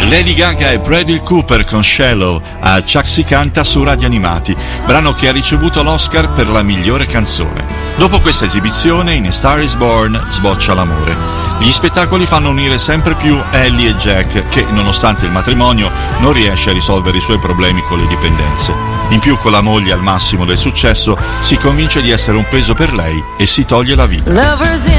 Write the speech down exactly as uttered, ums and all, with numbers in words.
Lady Gaga e Bradley Cooper con Shallow a Chuck si canta su Radio Animati, brano che ha ricevuto l'Oscar per la migliore canzone. Dopo questa esibizione, in A Star Is Born sboccia l'amore. Gli spettacoli fanno unire sempre più Ellie e Jack, che nonostante il matrimonio non riesce a risolvere i suoi problemi con le dipendenze. In più, con la moglie al massimo del successo, si convince di essere un peso per lei e si toglie la vita.